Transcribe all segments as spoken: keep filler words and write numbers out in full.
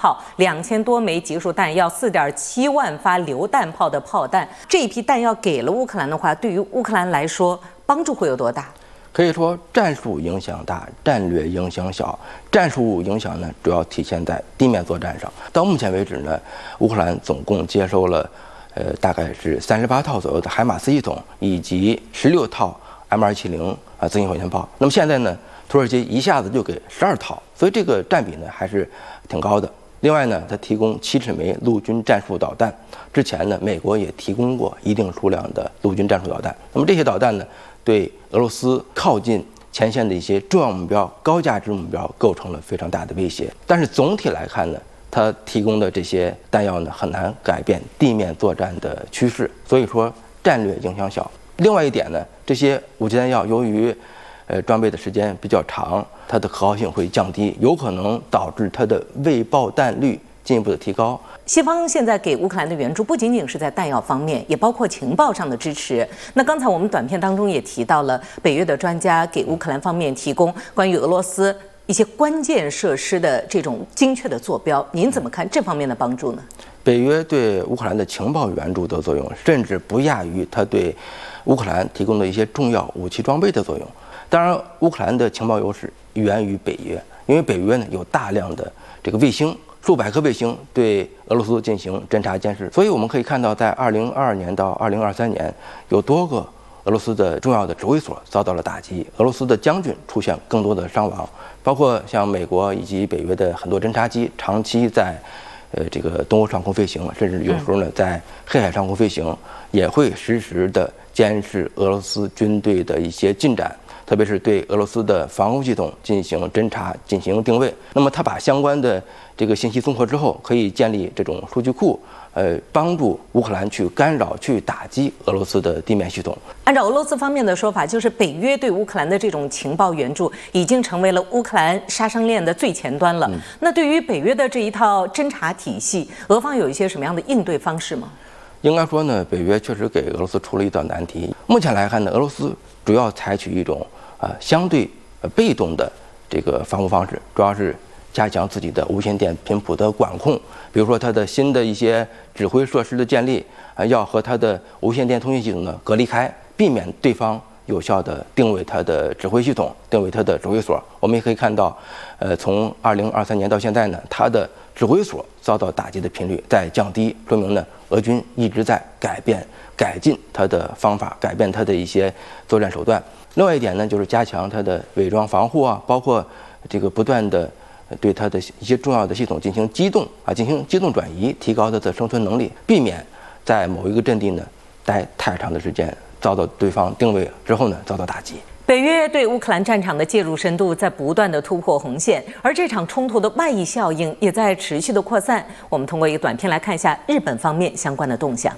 炮、两千多枚集束弹药、四点七万发榴弹炮的炮弹。这一批弹药给了乌克兰的话，对于乌克兰来说，帮助会有多大？ 可以说，战术影响大，战略影响小。战术影响呢，主要体现在地面作战上。到目前为止呢，乌克兰总共接收了，呃，大概是三十八套左右的海马斯系统，以及十六套 M 二七零啊自行火箭炮。那么现在呢，土耳其一下子就给十二套，所以这个占比呢还是挺高的。另外呢，它提供七十枚陆军战术导弹。之前呢，美国也提供过一定数量的陆军战术导弹。那么这些导弹呢，对俄罗斯靠近前线的一些重要目标、高价值目标构成了非常大的威胁。但是总体来看呢，它提供的这些弹药呢，很难改变地面作战的趋势，所以说战略影响小。另外一点呢，这些武器弹药由于呃装备的时间比较长，它的可靠性会降低，有可能导致它的未爆弹率进一步的提高。 西方现在给乌克兰的援助不仅仅是在弹药方面，也包括情报上的支持。那刚才我们短片当中也提到了，北约的专家给乌克兰方面提供关于俄罗斯一些关键设施的这种精确的坐标，您怎么看这方面的帮助呢？ 北约对乌克兰的情报援助的作用，甚至不亚于它对乌克兰提供的一些重要武器装备的作用。当然，乌克兰的情报优势源于北约，因为北约呢有大量的这个卫星。数百颗卫星对俄罗斯进行侦察监视，所以我们可以看到，在二零二二年到二零二三年，有多个俄罗斯的重要的指挥所遭到了打击，俄罗斯的将军出现更多的伤亡，包括像美国以及北约的很多侦察机长期在，呃，这个东欧上空飞行，甚至有时候呢在黑海上空飞行，也会实时的监视俄罗斯军队的一些进展。特别是对俄罗斯的防空系统进行侦察、进行定位。那么，他把相关的这个信息综合之后，可以建立这种数据库，呃，帮助乌克兰去干扰、去打击俄罗斯的地面系统。 按照俄罗斯方面的说法，就是北约对乌克兰的这种情报援助，已经成为了乌克兰杀伤链的最前端了。嗯、那对于北约的这一套侦察体系，俄方有一些什么样的应对方式吗？ 应该说呢，北约确实给俄罗斯出了一道难题。目前来看呢，俄罗斯主要采取一种啊、呃、相对呃被动的这个防护方式，主要是加强自己的无线电频谱的管控，比如说它的新的一些指挥设施的建立啊、呃，要和它的无线电通讯系统呢隔离开，避免对方有效的定位它的指挥系统，定位它的指挥所。我们也可以看到，呃，从二零二三年到现在呢，它的指挥所遭到打击的频率在降低，说明呢，俄军一直在改变、改进它的方法，改变它的一些作战手段。另外一点呢，就是加强它的伪装防护啊，包括这个不断的对它的一些重要的系统进行机动啊，进行机动转移，提高它的生存能力，避免在某一个阵地呢待太长的时间，遭到对方定位之后呢遭到打击。 北约对乌克兰战场的介入深度在不断的突破红线，而这场冲突的外溢效应也在持续的扩散。我们通过一个短片来看一下日本方面相关的动向。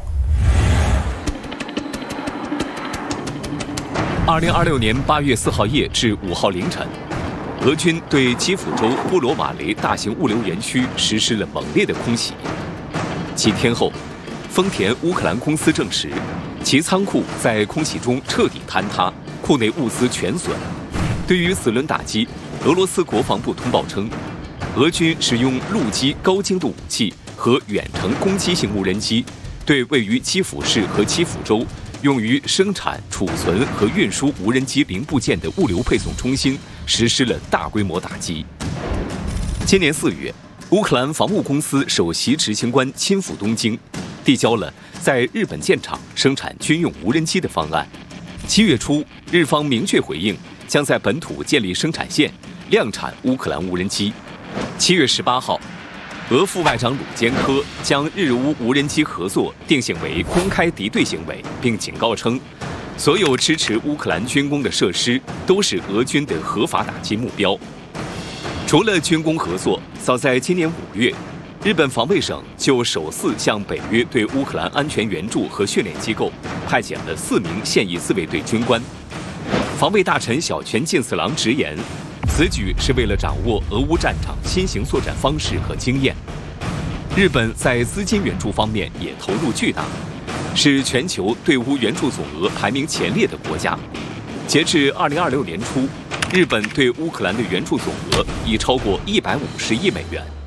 二零二六年八月四号夜至五号凌晨，俄军对基辅州波罗瓦雷大型物流园区实施了猛烈的空袭。几天后，丰田乌克兰公司证实，其仓库在空袭中彻底坍塌，库内物资全损。对于此轮打击，俄罗斯国防部通报称，俄军使用陆基高精度武器和远程攻击性无人机，对位于基辅市和基辅州用于生产、储存和运输无人机零部件的物流配送中心实施了大规模打击。今年四月，乌克兰防务公司首席执行官亲赴东京，递交了在日本建厂生产军用无人机的方案。七月初，日方明确回应，将在本土建立生产线，量产乌克兰无人机。七月十八号，俄副外长鲁坚科将日乌无人机合作定性为公开敌对行为，并警告称，所有支持乌克兰军工的设施都是俄军的合法打击目标。除了军工合作，早在今年五月，日本防卫省就首次向北约对乌克兰安全援助和训练机构派遣了四名现役自卫队军官。防卫大臣小泉进次郎直言，此举是为了掌握俄乌战场新型作战方式和经验。日本在资金援助方面也投入巨大，是全球对乌援助总额排名前列的国家。截至二零二六年初，日本对乌克兰的援助总额已超过一百五十亿美元。